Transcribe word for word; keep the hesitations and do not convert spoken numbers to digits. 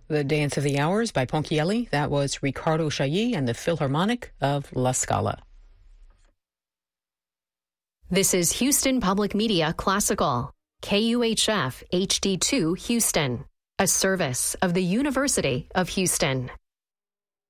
The Dance of the Hours by Ponchielli. That was Riccardo Chailly and the Philharmonic of La Scala. This is Houston Public Media Classical, K U H F H D two Houston, a service of the University of Houston.